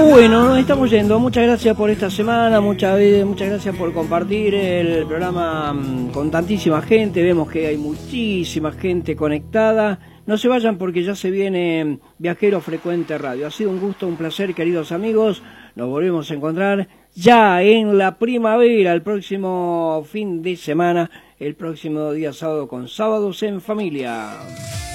bueno, nos estamos yendo. Muchas gracias por esta semana, muchas gracias por compartir el programa con tantísima gente. Vemos que hay muchísima gente conectada. No se vayan porque ya se viene Viajero Frecuente Radio. Ha sido un gusto, un placer, queridos amigos. Nos volvemos a encontrar ya en la primavera, el próximo fin de semana, el próximo día sábado con Sábados en Familia.